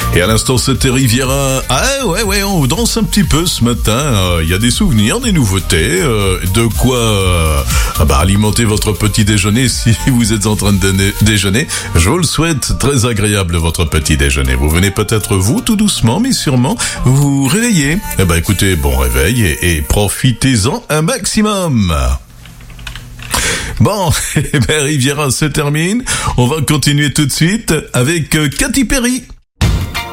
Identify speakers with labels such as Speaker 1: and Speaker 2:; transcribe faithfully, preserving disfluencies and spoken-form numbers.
Speaker 1: Et à l'instant, c'était Riviera. Ah ouais, ouais, on danse un petit peu ce matin. Il euh, y a des souvenirs, des nouveautés, euh, de quoi euh, ah bah, alimenter votre petit déjeuner si vous êtes en train de dé- déjeuner. Je vous le souhaite, très agréable votre petit déjeuner. Vous venez peut-être, vous, tout doucement, mais sûrement, vous réveiller. Eh ben écoutez, bon réveil et, et profitez-en un maximum. Bon, eh ben Riviera se termine. On va continuer tout de suite avec euh, Katy Perry.